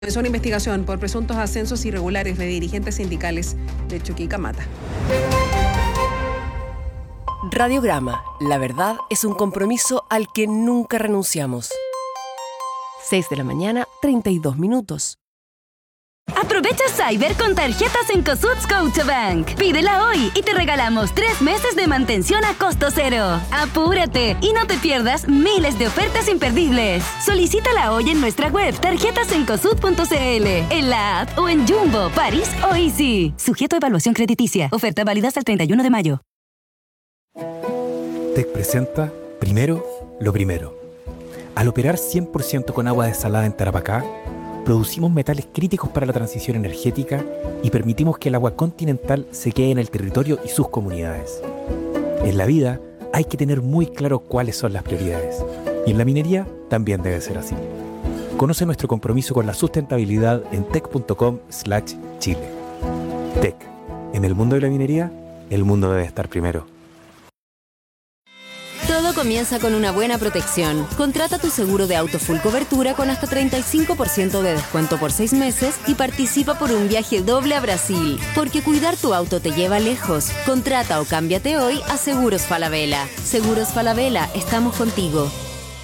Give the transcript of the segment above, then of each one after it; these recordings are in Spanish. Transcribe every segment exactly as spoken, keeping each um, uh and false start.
Comenzó una investigación por presuntos ascensos irregulares de dirigentes sindicales de Chuquicamata. Radiograma. La verdad es un compromiso al que nunca renunciamos. seis de la mañana, treinta y dos minutos. Aprovecha Cyber con tarjetas en Cosud Scotiabank. Pídela hoy y te regalamos tres meses de mantención a costo cero. ¡Apúrate! Y no te pierdas miles de ofertas imperdibles. Solicítala hoy en nuestra web tarjetas en cosud punto c l, en la app o en Jumbo, París o Easy. Sujeto a evaluación crediticia. Oferta válida hasta el treinta y uno de mayo. T E C presenta Primero lo Primero. Al operar cien por ciento con agua desalada en Tarapacá, producimos metales críticos para la transición energética y permitimos que el agua continental se quede en el territorio y sus comunidades. En la vida hay que tener muy claro cuáles son las prioridades, y en la minería también debe ser así. Conoce nuestro compromiso con la sustentabilidad en tec punto com slash chile. T E C. En el mundo de la minería, el mundo debe estar primero. Todo comienza con una buena protección. Contrata tu seguro de auto full cobertura con hasta treinta y cinco por ciento de descuento por seis meses y participa por un viaje doble a Brasil. Porque cuidar tu auto te lleva lejos. Contrata o cámbiate hoy a Seguros Falabella. Seguros Falabella, estamos contigo.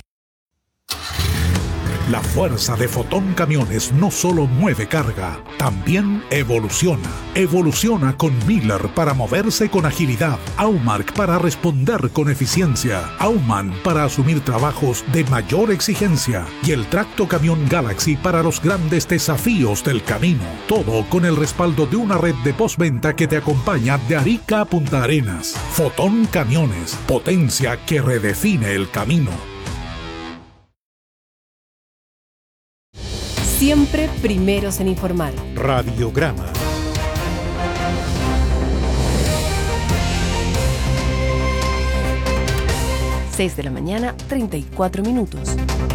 La fuerza de Fotón Camiones no solo mueve carga, también evoluciona. Evoluciona con Miller para moverse con agilidad, Aumark para responder con eficiencia, Auman para asumir trabajos de mayor exigencia y el Tracto Camión Galaxy para los grandes desafíos del camino. Todo con el respaldo de una red de postventa que te acompaña de Arica a Punta Arenas. Fotón Camiones, potencia que redefine el camino. Siempre primeros en informar. Radiograma. seis de la mañana, treinta y cuatro minutos.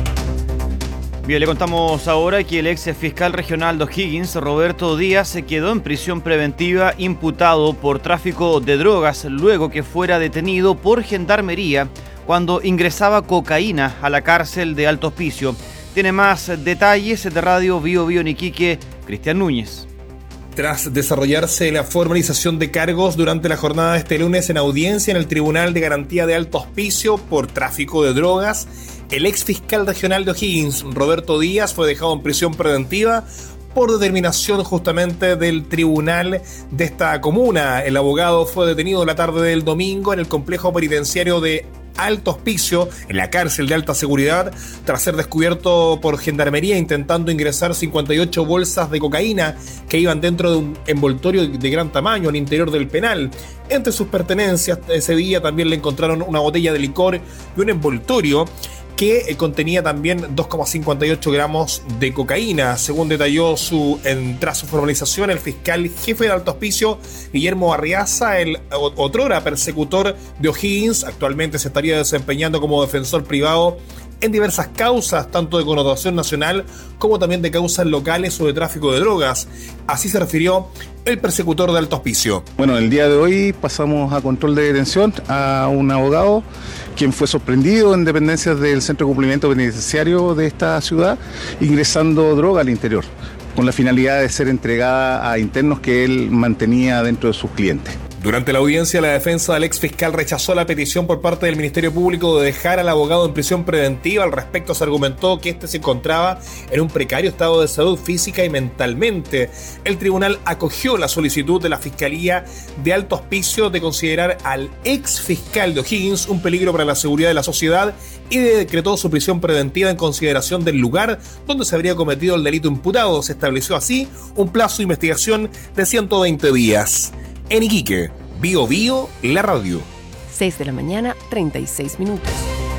Bien, le contamos ahora que el ex fiscal regional de O'Higgins, Roberto Díaz, se quedó en prisión preventiva imputado por tráfico de drogas luego que fuera detenido por gendarmería cuando ingresaba cocaína a la cárcel de Alto Hospicio. Tiene más detalles de Radio Bio Bio en Iquique, Cristian Núñez. Tras desarrollarse la formalización de cargos durante la jornada de este lunes en audiencia en el Tribunal de Garantía de Alto Hospicio por tráfico de drogas, el ex fiscal regional de O'Higgins, Roberto Díaz, fue dejado en prisión preventiva por determinación justamente del tribunal de esta comuna. El abogado fue detenido la tarde del domingo en el complejo penitenciario de Alto Hospicio, en la cárcel de alta seguridad, tras ser descubierto por gendarmería intentando ingresar cincuenta y ocho bolsas de cocaína que iban dentro de un envoltorio de gran tamaño al interior del penal. Entre sus pertenencias ese día también le encontraron una botella de licor y un envoltorio que contenía también dos coma cincuenta y ocho gramos de cocaína. Según detalló su, en, tras su formalización, el fiscal jefe de Alto Hospicio, Guillermo Arriaza, el otrora persecutor de O'Higgins, actualmente se estaría desempeñando como defensor privado en diversas causas, tanto de connotación nacional como también de causas locales o de tráfico de drogas. Así se refirió el persecutor de Alto Hospicio. Bueno, el día de hoy pasamos a control de detención a un abogado quien fue sorprendido en dependencias del Centro de Cumplimiento Penitenciario de esta ciudad, ingresando droga al interior, con la finalidad de ser entregada a internos que él mantenía dentro de sus clientes. Durante la audiencia, la defensa del ex fiscal rechazó la petición por parte del Ministerio Público de dejar al abogado en prisión preventiva. Al respecto, se argumentó que este se encontraba en un precario estado de salud física y mentalmente. El tribunal acogió la solicitud de la Fiscalía de Alto Hospicio de considerar al ex fiscal de O'Higgins un peligro para la seguridad de la sociedad y decretó su prisión preventiva en consideración del lugar donde se habría cometido el delito imputado. Se estableció así un plazo de investigación de ciento veinte días. En Iquique, Bio Bio, la radio. seis de la mañana, treinta y seis minutos.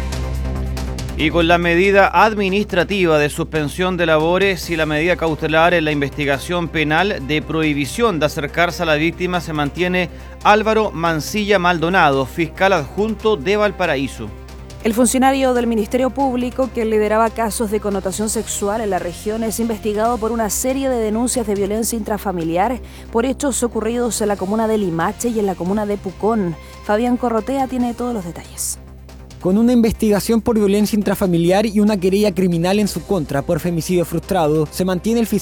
Y con la medida administrativa de suspensión de labores y la medida cautelar en la investigación penal de prohibición de acercarse a la víctima se mantiene Álvaro Mancilla Maldonado, fiscal adjunto de Valparaíso. El funcionario del Ministerio Público, que lideraba casos de connotación sexual en la región, es investigado por una serie de denuncias de violencia intrafamiliar por hechos ocurridos en la comuna de Limache y en la comuna de Pucón. Fabián Corrotea tiene todos los detalles. Con una investigación por violencia intrafamiliar y una querella criminal en su contra por femicidio frustrado, se mantiene el fiscal